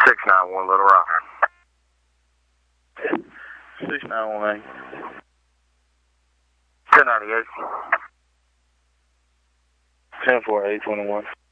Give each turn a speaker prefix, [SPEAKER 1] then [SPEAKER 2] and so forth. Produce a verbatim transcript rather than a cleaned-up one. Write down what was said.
[SPEAKER 1] six nine one Little Rock.
[SPEAKER 2] six nine one eight.
[SPEAKER 1] ten ninety-eight.
[SPEAKER 2] ten four eight twenty-one.